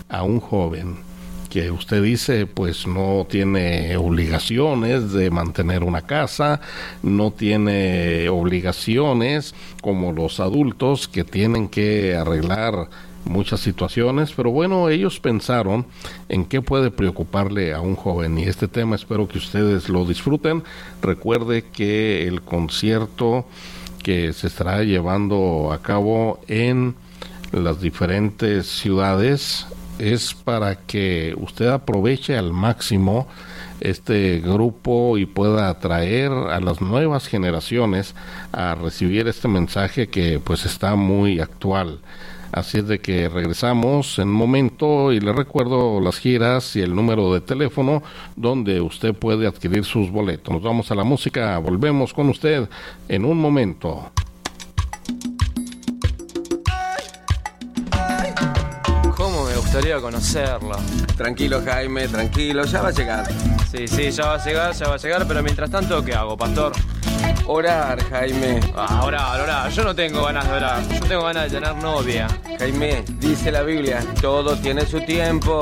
a un joven que usted dice pues no tiene obligaciones de mantener una casa, no tiene obligaciones como los adultos que tienen que arreglar muchas situaciones, pero bueno, ellos pensaron en qué puede preocuparle a un joven, y este tema espero que ustedes lo disfruten. Recuerde que el concierto que se estará llevando a cabo en las diferentes ciudades es para que usted aproveche al máximo este grupo y pueda atraer a las nuevas generaciones a recibir este mensaje que pues está muy actual. Así es de que regresamos en un momento y le recuerdo las giras y el número de teléfono donde usted puede adquirir sus boletos. Nos vamos a la música, volvemos con usted en un momento. Me gustaría conocerla. Tranquilo, Jaime, tranquilo, ya va a llegar. Sí, ya va a llegar, pero mientras tanto, ¿qué hago, pastor? Orar, Jaime. Orar. Yo no tengo ganas de orar. Yo tengo ganas de tener novia. Jaime, dice la Biblia, todo tiene su tiempo.